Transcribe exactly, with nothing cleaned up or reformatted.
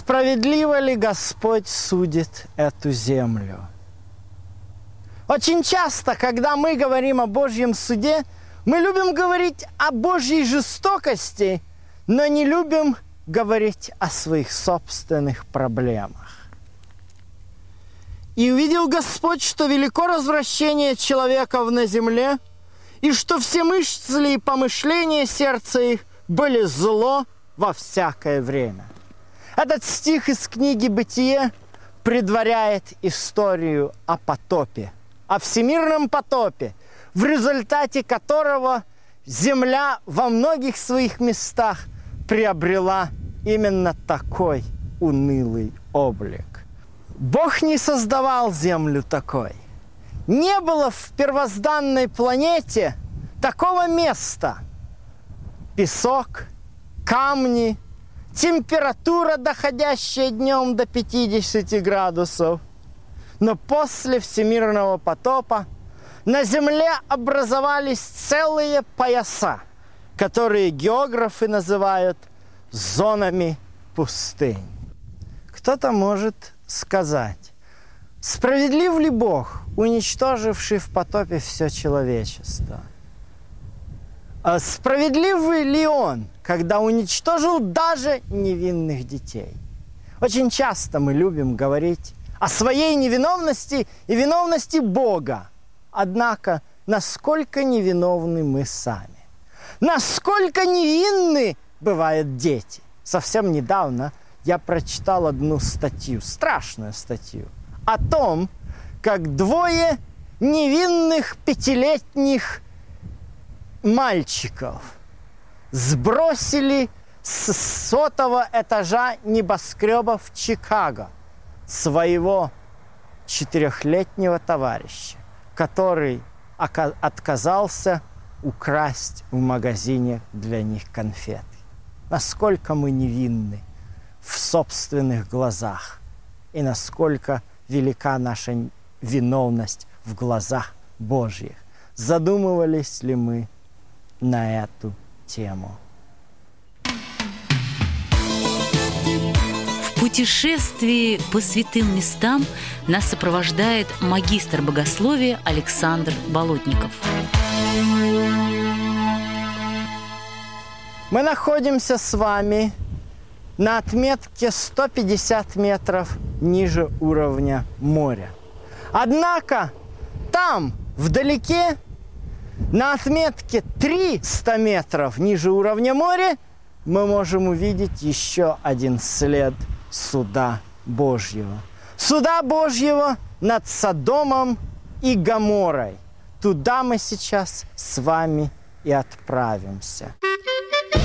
Справедливо ли Господь судит эту землю? Очень часто, когда мы говорим о Божьем суде, мы любим говорить о Божьей жестокости, но не любим говорить о своих собственных проблемах. «И увидел Господь, что велико развращение человеков на земле, и что все мысли и помышления сердца их были зло во всякое время». Этот стих из книги «Бытие» предваряет историю о потопе, о всемирном потопе, в результате которого земля во многих своих местах приобрела именно такой унылый облик. Бог не создавал землю такой. Не было в первозданной планете такого места. Песок, камни, температура, доходящая днем до пятидесяти градусов. Но после всемирного потопа на Земле образовались целые пояса, которые географы называют зонами пустынь. Кто-то может сказать, справедлив ли Бог, уничтоживший в потопе все человечество? А справедлив ли Он, когда уничтожил даже невинных детей? Очень часто мы любим говорить о своей невиновности и виновности Бога. Однако, насколько невиновны мы сами? Насколько невинны бывают дети? Совсем недавно я прочитал одну статью, страшную статью, о том, как двое невинных пятилетних мальчиков сбросили с сотого этажа небоскреба в Чикаго своего четырехлетнего товарища, который отказался украсть в магазине для них конфеты. Насколько мы невинны в собственных глазах и насколько велика наша виновность в глазах Божьих. Задумывались ли мы на эту тему? В путешествии по святым местам нас сопровождает магистр богословия Александр Болотников. Мы находимся с вами на отметке сто пятьдесят метров ниже уровня моря. Однако там, вдалеке, на отметке триста метров ниже уровня моря, мы можем увидеть еще один след суда Божьего. Суда Божьего над Содомом и Гоморрой. Туда мы сейчас с вами и отправимся.